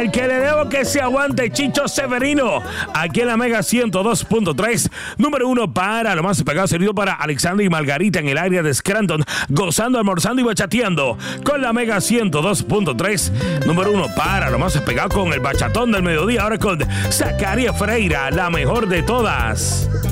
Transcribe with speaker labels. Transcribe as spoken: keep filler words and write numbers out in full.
Speaker 1: Al que le debo que se aguante, Chicho Severino. Aquí en la Mega ciento dos punto tres. Número uno para lo más pegado, servido para Alexandra y Margarita en el área de Scranton. Gozando, almorzando y bachateando con la Mega ciento dos punto tres. Número uno para lo más pegado con el bachatón del mediodía. Ahora con Zacarías Freira, la mejor de todas.